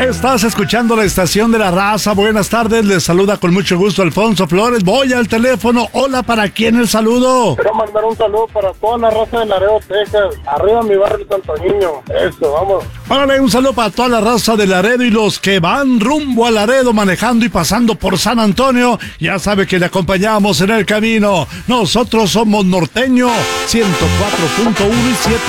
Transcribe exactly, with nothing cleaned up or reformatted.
Estás escuchando la estación de la raza. Buenas tardes, les saluda con mucho gusto Alfonso Flores. Voy al teléfono. Hola, ¿para quién el saludo? Quiero mandar un saludo para toda la raza de Laredo, Texas. Arriba mi barrio Santo Niño. Eso, vamos. Órale, un saludo para toda la raza de Laredo y los que van rumbo a Laredo manejando y pasando por San Antonio. Ya sabe que le acompañamos en el camino. Nosotros somos Norteño ciento cuatro punto uno y siete.